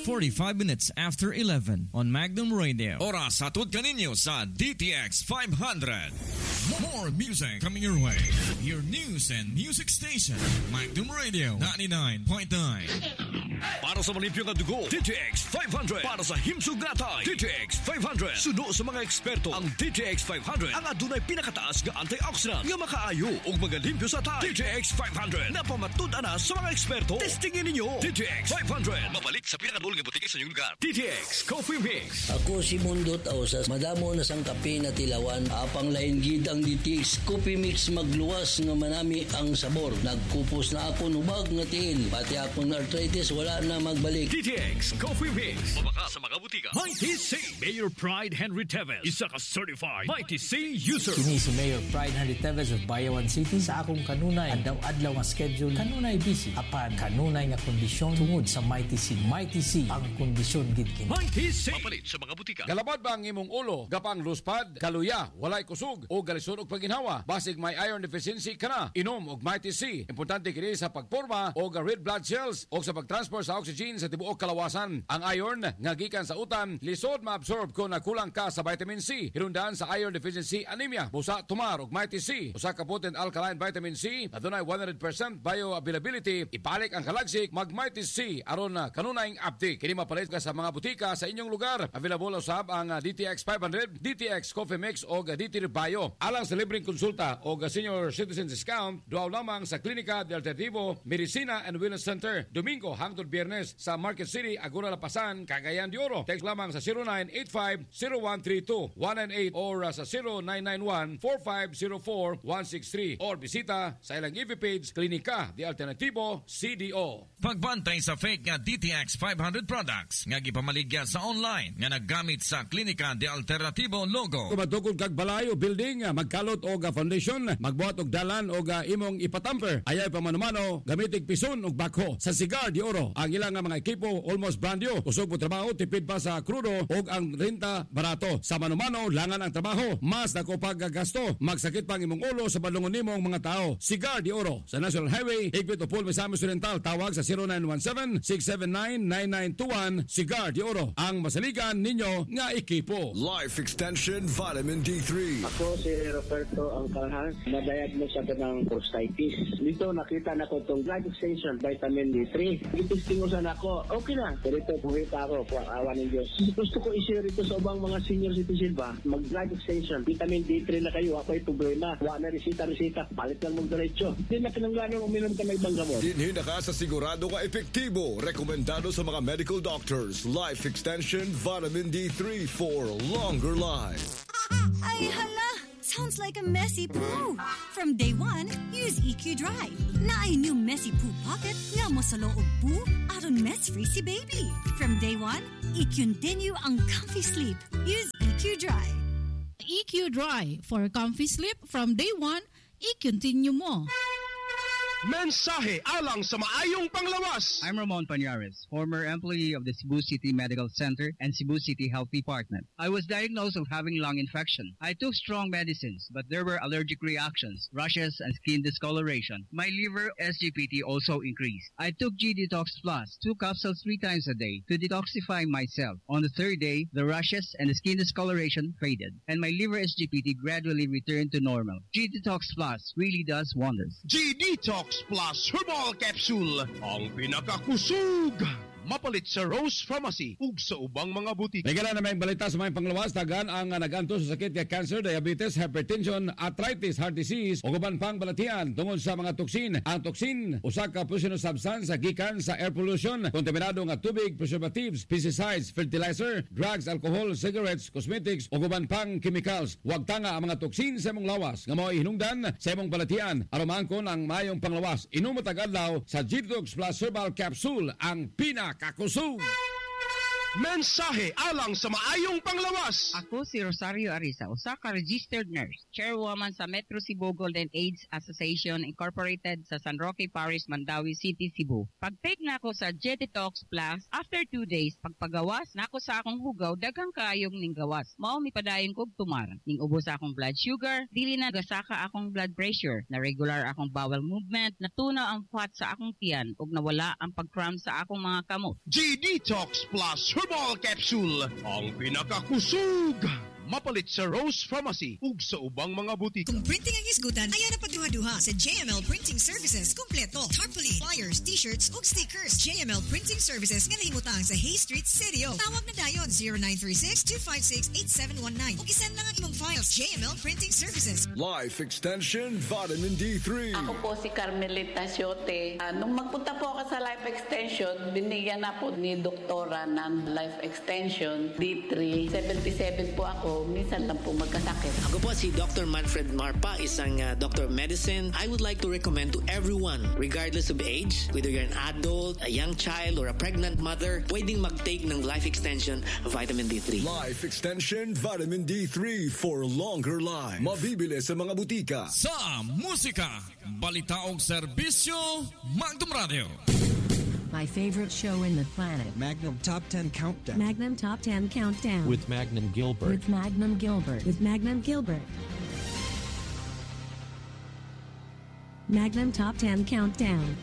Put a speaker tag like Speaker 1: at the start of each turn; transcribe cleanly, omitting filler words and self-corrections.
Speaker 1: 45 minutes after 11 on Magnum Radio.
Speaker 2: Oras hatod kaninyo sa DTX 500. More music coming your way. Your news and music station, Magnum Radio 99.9. Para sa malimpyong at dugo, DTX 500. Para sa himsog natay, DTX 500. Suno sa mga eksperto, ang DTX 500 ang adunay pinakataas nga antioxidant nga makaayo ug magalimpyo sa tay. DTX 500 na pamatud-an na sa mga eksperto. Testingin ninyo DTX 500. Mabalik sa pinakadulong nga butike sa inyong lugar. DTX Coffee Mix.
Speaker 3: Ako si Mundo Tausas. Madamo na sang kape na tilawan. Apang lain gid ang DTX Coffee Mix magluwas nga manami ang sabor. Nagkupos na ako nubag nga tiil. Pati akong arthritis wala na magbalik.
Speaker 2: DTX Coffee Mix. Mabaka sa mga butika.
Speaker 4: Mighty C. Mayor Pride Henry Teves. Isa ka certified Mighty C user.
Speaker 5: Kini si Mayor Pride Henry Teves of Bayawan City. Sa akong kanunay, adlaw-adlaw nga schedule, kanunay busy. Apan, kanunay nga kondisyon tungod sa Mighty C. Mighty C ang kondisyon gid kini.
Speaker 4: Mighty C.
Speaker 2: Mapalit sa mga butika.
Speaker 6: Galabad ba ang imong ulo? Gapang luspad, kaluya, walay kusog, o galisod og paginhawa? Basig may iron deficiency ka na. Inom og Mighty C. Importante kini sa pagporma o red blood cells o sa pagtransport sa oxygen sa tibuok kalawasan. Ang iron nga gikan sa utan, lisod maabsorb kung nakulang ka sa vitamin C. Hinungdan sa iron deficiency anemia. Busa tumar og Mighty C. Usa ka potent alkaline vitamin C na dunay 100% bioavailability. Ibalik ang kalagsik mag Mighty C aron na kanunayng update. Kini mapalit ka sa mga butika sa inyong lugar. Available usab ang DTX 500, DTX Coffee Mix o DT Bio. Alang sa libreng konsulta o senior citizen discount, duaw lamang sa Klinika de Alternativo Medicina and Wellness Center. Domingo hangtod Biyernes sa Market City, Agora Lapasan, Cagayan de Oro. Text lamang sa 0985-0132-198 or sa 0991-4504-163 or bisita sa ilang EV page Klinika de Alternativo CDO.
Speaker 2: Pagbantay sa fake nga DTX 500 products nga gipamaligya sa online nga naggamit sa Klinika de Alternativo logo.
Speaker 6: Kumatukod kag balay o building, magkalot o foundation, magbuhat og dalan o imong ipatamper. Ayay pamanumano, gamitig pison o bakho. Sa Cigar de Oro, ang ilang mga ekipo almost brand new. Usog po trabaho, tipid pa sa krudo o ang renta barato. Sa manumano, langan ang trabaho. Mas dako paggasto. Magsakit pang imong ulo sa balungon nimong mga tao. Cigar de Oro sa National Highway, Higpit Upol, Misamis Oriental. Tawag sa 0917-679-9921. Cigar de Oro, ang masaligan ninyo nga ekipo.
Speaker 7: Life Extension Vitamin D3.
Speaker 8: Ako si Roberto Angkalhan, na-diagnose ako ng prostatitis. Dito nakita na ko itong Life Extension Vitamin D3. Itistingusan ako, okay na. Pero ito, buhay pa ako, awa ng Diyos. Gusto ko i-share ito sa ubang mga senior citizen ba? Mag-Life Extension, Vitamin D3 na kayo. Ako ay problema. Wala na resita. Palit lang mong diretso. Hindi na pinangganong uminom ka ng ibang gamot.
Speaker 7: Dinhi na ka sa sigurado ka epektibo. Rekomendado sa mga medical doctors. Life Extension Vitamin D3 for longer life.
Speaker 9: Ay, hala! Sounds like a messy poo. From day one, use EQ Dry. Na ay new messy poo pocket nga mo sa loob poo aron mess-free si baby. From day one, i-continue ang comfy sleep. Use EQ Dry.
Speaker 10: EQ Dry for comfy sleep from day one, i-continue mo.
Speaker 11: Mensahe alang sa maayong panglawas.
Speaker 12: I'm Ramon Pañares, former employee of the Cebu City Medical Center and Cebu City Health Department. I was diagnosed of having lung infection. I took strong medicines, but there were allergic reactions, rashes, and skin discoloration. My liver SGPT also increased. I took G-Detox Plus, 2 capsules 3 times a day to detoxify myself. On the third day, the rashes and the skin discoloration faded, and my liver SGPT gradually returned to normal. G-Detox Plus really does wonders.
Speaker 11: G-Detox Plus Herbal Capsule, ang pinakakusog. Mapalit sa Rose Pharmacy ug sa ubang mga butik.
Speaker 6: Regala na may balita sa mga panglawas, tagan ang naganto sa sakit kay cancer, diabetes, hypertension, arthritis, heart disease o uban pang balatian tungod sa mga toksin. Ang toksin usa ka poisonous substance sa gikan sa air pollution, kontaminado nga tubig, preservatives, pesticides, fertilizer, drugs, alcohol, cigarettes, cosmetics o uban pang chemicals. Huwag tanga ang mga toksin sa imong lawas nga mao hinungdan sa imong balatian aron maangkon ang mayong panglawas. Inom mo tag-adlaw sa G-Detox Plus Herbal Capsule, ang pinakakusog.
Speaker 11: Mensahe alang sa maayong panglawas.
Speaker 13: Ako si Rosario Arisa, usa ka registered nurse, chairwoman sa Metro Cebu Golden AIDS Association Incorporated sa San Roque Parish, Mandawi City, Cebu. Pag-take na ako sa Jetitox Plus, after 2 days, pagpagawas na ako sa akong hugaw, daghang kaayong ning gawas. Mao mi padayon kog tumar. Ning ubos akong blood sugar, dili na gasaka akong blood pressure, na regular akong bowel movement, natunaw ang fat sa akong tiyan, ug nawala ang pag-cramp sa akong mga kamot.
Speaker 11: G-Detox Plus Herbal Capsule, ang pinakakusog. Mapalit sa Rose Pharmacy ug sa ubang mga butika.
Speaker 14: Kung printing ang isgutan, ayan na pagduha-duha sa JML Printing Services. Kumpleto, tarpaulin, flyers, t-shirts ug stickers. JML Printing Services nga nahimutang sa Hay Street, Serio. Tawag na dayon 0936-256-8719 ug isend lang ang imong files. JML Printing Services.
Speaker 7: Life Extension Vitamin D3.
Speaker 15: Ako po si Carmelita Siote. Nung magpunta po ako sa Life Extension, binigyan na po ni Doktora ng Life Extension D3. 77 po ako. Minsan lang po magkasakit.
Speaker 16: Ako po si Dr. Manfred Marpa, isang Doctor of Medicine. I would like to recommend to everyone, regardless of age, whether you're an adult, a young child, or a pregnant mother, pwedeng mag-take ng Life Extension Vitamin D3.
Speaker 7: Life Extension Vitamin D3 for longer life. Mabibili sa mga butika.
Speaker 2: Sa musika, balita o serbisyo, Magnum Radio.
Speaker 17: My favorite show in the planet.
Speaker 18: Magnum Top 10 Countdown.
Speaker 17: Magnum Top 10 Countdown.
Speaker 18: With Magnum Gilbert.
Speaker 17: With Magnum Gilbert. With Magnum Gilbert. Magnum Top 10 Countdown.